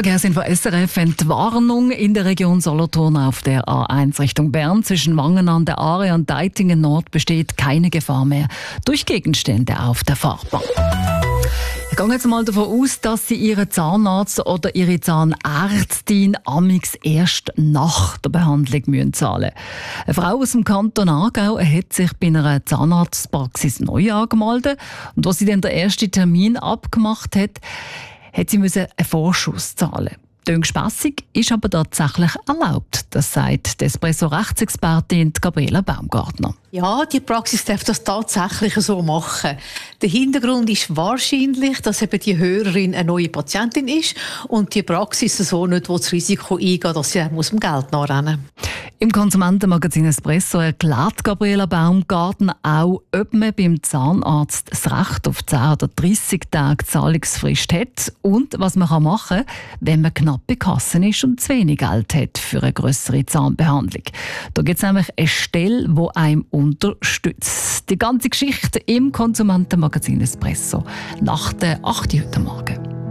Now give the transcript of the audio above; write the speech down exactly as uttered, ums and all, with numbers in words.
Verkehrsinfo S R F, Entwarnung in der Region Solothurn auf der A eins Richtung Bern. Zwischen Wangen an der Aare und Deitingen Nord besteht keine Gefahr mehr durch Gegenstände auf der Fahrbahn. Ich gehe jetzt mal davon aus, dass Sie Ihren Zahnarzt oder Ihre Zahnärztin amix erst nach der Behandlung müssen zahlen müssen. Eine Frau aus dem Kanton Aargau hat sich bei einer Zahnarztpraxis neu angemeldet. Und als sie dann den ersten Termin abgemacht hat, hat sie einen Vorschuss zahlen. Klingt spässig, ist aber tatsächlich erlaubt. Das sagt die Espresso-Rechtsexpertin Gabriela Baumgartner. Ja, die Praxis darf das tatsächlich so machen. Der Hintergrund ist wahrscheinlich, dass eben die Hörerin eine neue Patientin ist und die Praxis so nicht das Risiko eingehen, dass sie dem Geld nachrennen muss. Im Konsumentenmagazin Espresso erklärt Gabriela Baumgartner auch, ob man beim Zahnarzt das Recht auf zehn oder dreissig Tage Zahlungsfrist hat und was man machen kann, wenn man knapp bei Kassen ist und zu wenig Geld hat für eine grössere Zahnbehandlung. Da gibt es nämlich eine Stelle, die einem unterstützt. Die ganze Geschichte im Konsumentenmagazin Espresso nach der acht Uhr heute Morgen.